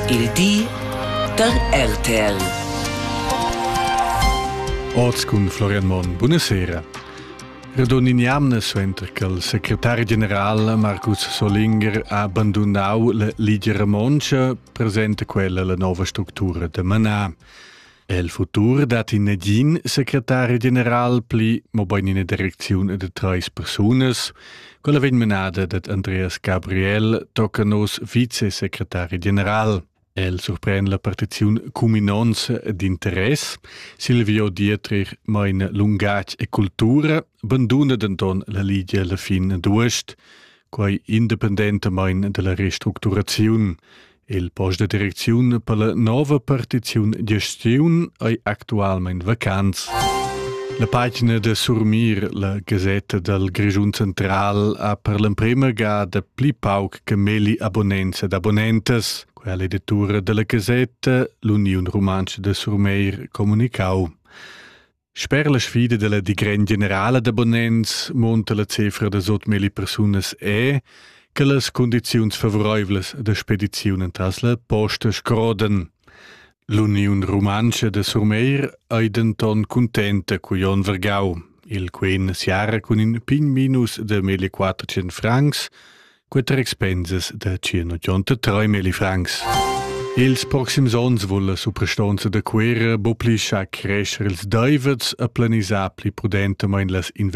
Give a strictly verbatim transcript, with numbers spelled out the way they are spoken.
Il di der R T L. Oz con Florian Mon, buonasera. Redoniniamne suenter che il segretario generale Marcus Solinger ha abbandonato la Ligia Ramoncha, presenta quella la nuova struttura de Manà. El futuro dat in Negin, segretario generale, pli mo bain in direzione de tre personas. Quella ven menada dat Andreas Gabriel tocca nos vice-segretario generale. El surprende la partizione cuminonza d'interesse. Silvio Dietrich meine lungatg e cultura, banduna denton la Ligia la fin d'uost, quai independente mein de la restructurazione. Il post de direzione per la nova partizione gestione è attualmente vacanza. La pagina de Surmir, la Gazzetta del Grigiun Central, ha per l'imprima gada pli pauc che meli abbonenza ed abbonentes. Quella editura della Gazzetta, l'Unione Romancia de Surmir comunicau. Sper la sfida della digren generale d'abbonents monta la cifra de sot meli personas e che les condizioni favorevoli de spedizione tras la posta scroden. L'Unione Romancia de Surmeir è denton contenta cu Jon Vergau. Il quen siara con un pin minus de millequattrocent francs, quattro expenses de centottantatre mili francs. Ils proxims ons vulla su prestanza de quera bo pli schac crescer ils Davids a planisar pli prudentamein las